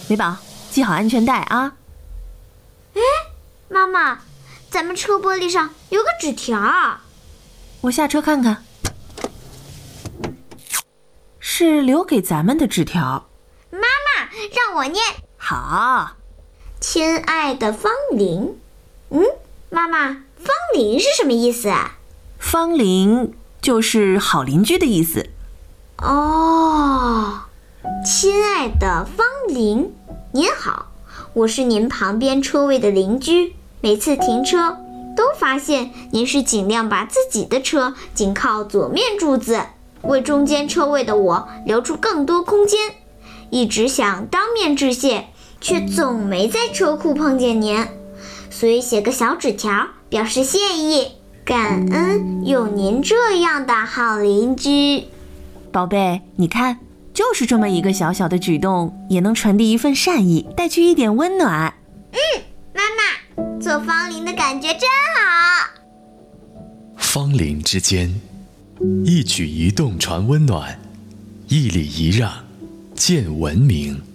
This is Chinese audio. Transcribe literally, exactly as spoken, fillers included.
美宝，系好安全带啊。 哎，妈妈，咱们车玻璃上有个纸条。 我下车看看，是留给咱们的纸条。 妈妈，让我念。 好。 亲爱的方玲。嗯，妈妈，方玲是什么意思啊？ 方玲就是好邻居的意思。 哦，亲爱的方玲，您好，我是您旁边车位的邻居，每次停车都发现您是尽量把自己的车紧靠左面柱子，为中间车位的我留出更多空间，一直想当面致谢，却总没在车库碰见您，所以写个小纸条表示谢意，感恩有您这样的好邻居。 宝贝，你看，就是这么一个小小的举动，也能传递一份善意，带去一点温暖。 嗯，妈妈，做方玲的感觉真好。 方玲之间，一举一动传温暖，一礼一让见文明。